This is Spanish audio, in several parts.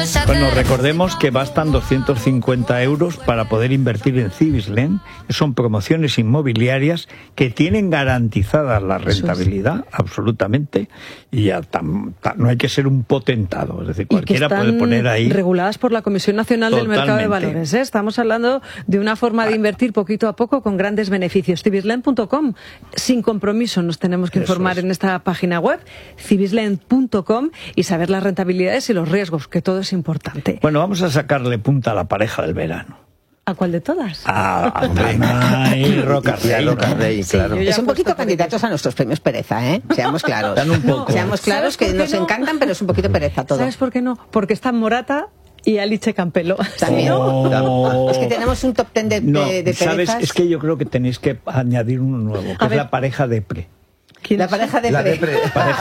Bueno, recordemos que bastan 250 euros para poder invertir en Cibislen. Son promociones inmobiliarias que tienen garantizada la rentabilidad, absolutamente, y ya no hay que ser un potentado. Es decir, cualquiera puede poner ahí. Reguladas por la Comisión Nacional del Mercado de Valores, ¿eh? Estamos hablando de una forma de invertir poquito a poco con grandes beneficios. Cibislen.com, sin compromiso, nos tenemos que informar en esta página web, cibislen.com, y saber las rentabilidades y los riesgos, que todo es importante. Bueno, vamos a sacarle punta a la pareja del verano. ¿A cuál de todas? A Tana y Rocarrey, claro. Es un poquito candidatos a nuestros premios pereza, ¿eh? Seamos claros. Seamos claros que nos encantan, pero es un poquito pereza todo. ¿Sabes por qué no? Porque están Morata y Alice Campelo. También. Es que tenemos un top 10 de perezas. ¿Sabes? Es que yo creo que tenéis que añadir uno nuevo, que es la pareja depre. La pareja de Depre.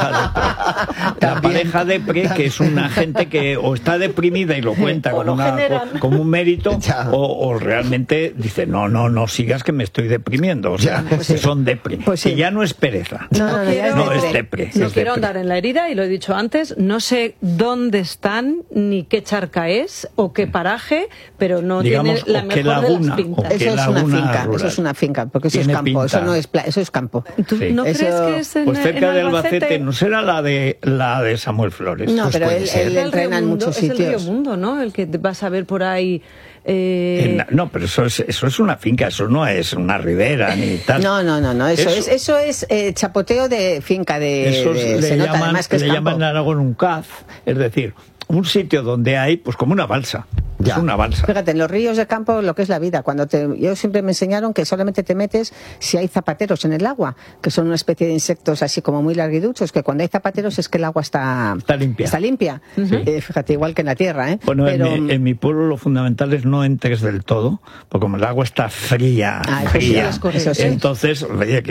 La pareja Depre, que es una gente que o está deprimida y lo cuenta como un mérito, o realmente dice, no sigas que me estoy deprimiendo. O sea, son Depre. Que ya no es pereza. No es Depre. No quiero andar en la herida, y lo he dicho antes, no sé dónde están, ni qué charca es, o qué paraje, pero no tiene la mejor laguna, de las pintas. Eso es una finca, porque eso es campo, eso es campo. ¿Tú no crees que es pues cerca de Albacete? ¿No será la de Samuel Flores? No, pero él entrena en muchos sitios. Es el Río Mundo, ¿no? El que vas a ver por ahí. No, pero eso es una finca, eso no es una ribera ni tal. No, eso es chapoteo de finca le llaman en Aragón un caz, es decir, un sitio donde hay, pues como una balsa. Es una balsa. Fíjate, en los ríos de campo lo que es la vida. Yo siempre me enseñaron que solamente te metes si hay zapateros en el agua, que son una especie de insectos así como muy larguiduchos, que cuando hay zapateros es que el agua está limpia. Fíjate, igual que en la tierra, ¿eh? Bueno, pero en mi pueblo lo fundamental es no entres del todo, porque como el agua está fría. Eso sí. Entonces, oye,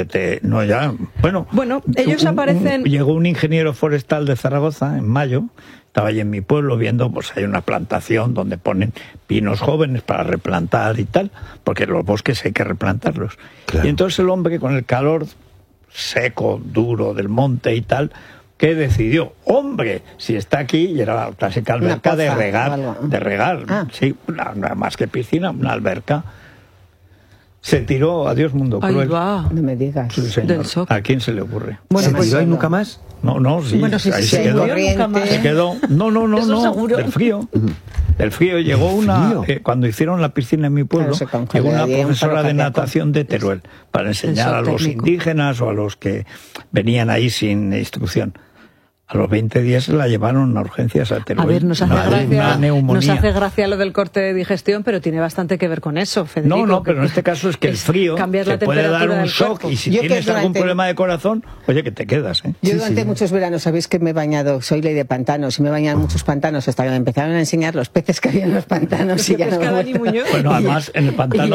Bueno, ellos aparecen. Llegó un ingeniero forestal de Zaragoza en mayo. Estaba allí en mi pueblo viendo, pues hay una plantación donde ponen pinos jóvenes para replantar y tal, porque los bosques hay que replantarlos. Claro. Y entonces el hombre, con el calor seco, duro del monte y tal, ¿qué decidió? Hombre, si está aquí, y era la clásica alberca de regar. Sí, más que piscina, una alberca. Se tiró, adiós mundo cruel. Ahí va. No me digas. Sí, señor. ¿A quién se le ocurre? Bueno, ¿se tiró ahí nunca más? No, sí. Bueno, sí, ahí se quedó. Se quedó. No. Del frío. Del frío. Llegó cuando hicieron la piscina en mi pueblo, llegó una profesora de natación de Teruel para enseñar a los indígenas o a los que venían ahí sin instrucción. A los 20 días se la llevaron a urgencias a Teruel. A ver, nos hace gracia lo del corte de digestión, pero tiene bastante que ver con eso, Federico. No, pero en este caso es que el frío te puede dar un shock, y si tienes algún problema de corazón, oye, que te quedas, ¿eh? Yo durante muchos veranos, sabéis que me he bañado, soy ley de pantanos, y me he bañado en muchos pantanos, hasta que me empezaron a enseñar los peces que había en los pantanos. Y ya bueno, además, en el pantano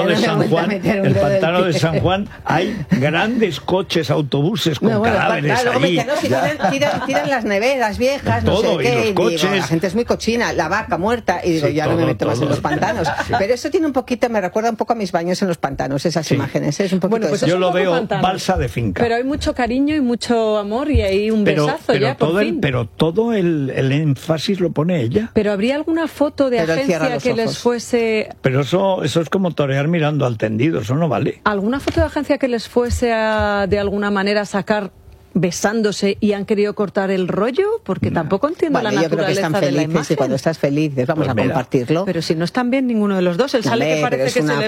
de San Juan, hay grandes coches, autobuses con cadáveres allí. Tiran las neveras viejas, no sé qué, y digo, la gente es muy cochina, la vaca muerta, y digo, ya no me meto más en los pantanos. Pero eso tiene un poquito, me recuerda un poco a mis baños en los pantanos, esas imágenes, es un poquito pues eso. Yo lo veo balsa de finca. Pero hay mucho cariño y mucho amor, y hay un besazo ya, por fin. Pero todo el énfasis lo pone ella. Pero ¿habría alguna foto de agencia que les fuese...? Pero eso es como torear mirando al tendido, eso no vale. ¿Alguna foto de agencia que les fuese de alguna manera sacar besándose y han querido cortar el rollo? Porque tampoco entiendo la naturaleza, yo creo que están felices, de la imagen. Y cuando estás feliz, vamos a compartirlo. Pero si no están bien ninguno de los dos, él sale que parece que se le